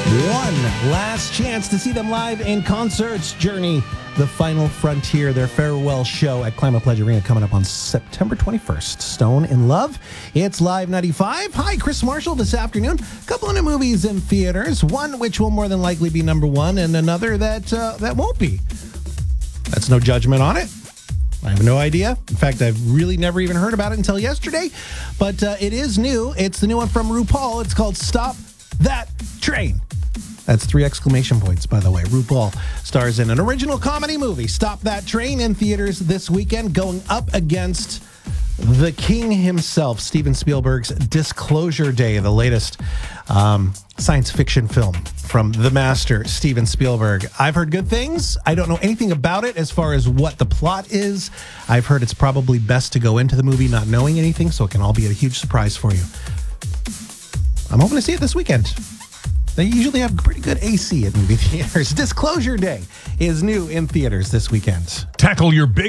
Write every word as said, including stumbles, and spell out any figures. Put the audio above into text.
One last chance to see them live in concerts. Journey, The Final Frontier, their farewell show at Climate Pledge Arena coming up on September twenty-first. Stone in Love. It's Live ninety-five. Hi, Chris Marshall this afternoon. A couple of new movies in theaters. One which will more than likely be number one, and another that uh, that won't be. That's no judgment on it. I have no idea. In fact, I've really never even heard about it until yesterday. But uh, it is new. It's the new one from RuPaul. It's called Stop That Train. That's three exclamation points, by the way. RuPaul stars in an original comedy movie, Stop That Train, in theaters this weekend, going up against the king himself, Steven Spielberg's Disclosure Day, the latest um, science fiction film from the master, Steven Spielberg. I've heard good things. I don't know anything about it as far as what the plot is. I've heard it's probably best to go into the movie not knowing anything, so it can all be a huge surprise for you. I'm hoping to see it this weekend. They usually have pretty good A C at movie theaters. Disclosure Day is new in theaters this weekend. Tackle your big